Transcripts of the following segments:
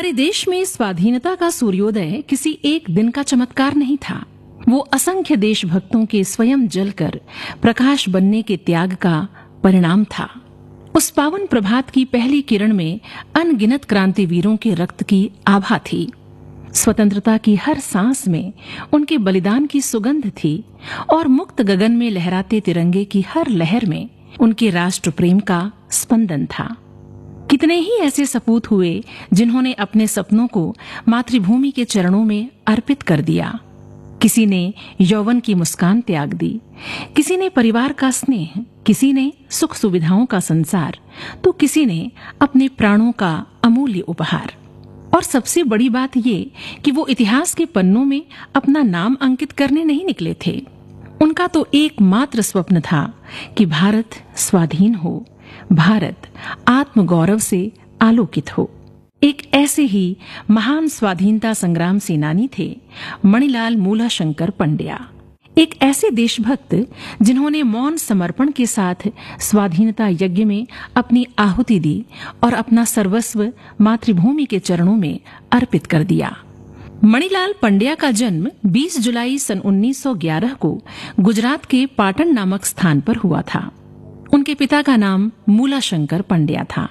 हमारे देश में स्वाधीनता का सूर्योदय किसी एक दिन का चमत्कार नहीं था। वो असंख्य देशभक्तों के स्वयं जलकर प्रकाश बनने के त्याग का परिणाम था। उस पावन प्रभात की पहली किरण में अनगिनत क्रांतिवीरों के रक्त की आभा थी। स्वतंत्रता की हर सांस में उनके बलिदान की सुगंध थी और मुक्त गगन में लहराते तिरंगे की हर लहर में उनके राष्ट्र प्रेम का स्पंदन था। कितने ही ऐसे सपूत हुए जिन्होंने अपने सपनों को मातृभूमि के चरणों में अर्पित कर दिया। किसी ने यौवन की मुस्कान त्याग दी, किसी ने परिवार का स्नेह, किसी ने सुख सुविधाओं का संसार, तो किसी ने अपने प्राणों का अमूल्य उपहार। और सबसे बड़ी बात ये कि वो इतिहास के पन्नों में अपना नाम अंकित करने नहीं निकले थे। उनका तो एकमात्र स्वप्न था कि भारत स्वाधीन हो, भारत आत्मगौरव से आलोकित हो। एक ऐसे ही महान स्वाधीनता संग्राम सेनानी थे मणिलाल मूलाशंकर पंड्या। एक ऐसे देशभक्त जिन्होंने मौन समर्पण के साथ स्वाधीनता यज्ञ में अपनी आहुति दी और अपना सर्वस्व मातृभूमि के चरणों में अर्पित कर दिया। मणिलाल पंड्या का जन्म 20 जुलाई सन 1911 को गुजरात के पाटन नामक स्थान पर हुआ था। उनके पिता का नाम मूलाशंकर पंड्या था।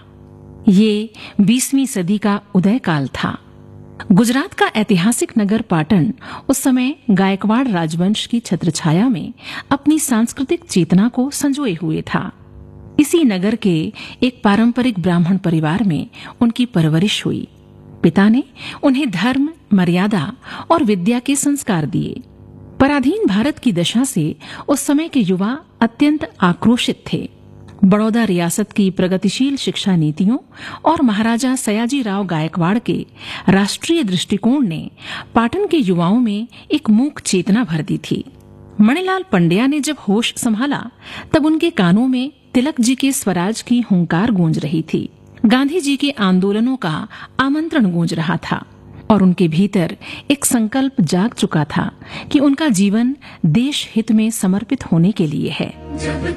ये 20वीं सदी का उदय काल था। गुजरात का ऐतिहासिक नगर पाटन उस समय गायकवाड़ राजवंश की छत्रछाया में अपनी सांस्कृतिक चेतना को संजोए हुए था। इसी नगर के एक पारंपरिक ब्राह्मण परिवार में उनकी परवरिश हुई। पिता ने उन्हें धर्म, मर्यादा और विद्या के संस्कार दिए। पराधीन भारत की दशा से उस समय के युवा अत्यंत आक्रोशित थे। बड़ौदा रियासत की प्रगतिशील शिक्षा नीतियों और महाराजा सयाजीराव गायकवाड़ के राष्ट्रीय दृष्टिकोण ने पाटन के युवाओं में एक मूक चेतना भर दी थी। मणिलाल पंड्या ने जब होश संभाला तब उनके कानों में तिलक जी के स्वराज की हुंकार गूंज रही थी। गांधी जी के आंदोलनों का आमंत्रण गूंज रहा था और उनके भीतर एक संकल्प जाग चुका था कि उनका जीवन देश हित में समर्पित होने के लिए है।